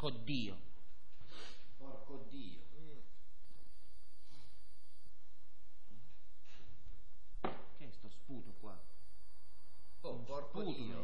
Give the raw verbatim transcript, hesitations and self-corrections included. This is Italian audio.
porco Dio. Porco Dio. Mm. Che è sto sputo qua? Oh, porco Sputo, Dio.